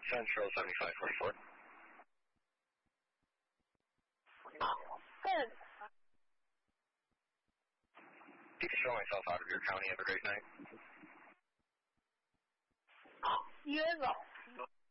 Central 7544. Good. You can show myself out of your county. Have a great night. You as well.